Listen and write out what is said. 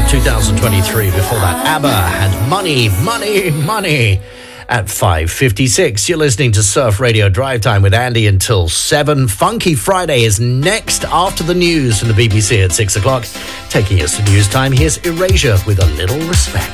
2023. Before that, ABBA had Money, Money, Money at 5:56. You're listening to Surf Radio Drive Time with Andy until 7. Funky Friday is next after the news from the BBC at 6 o'clock. Taking us to news time, here's Erasure with A Little Respect.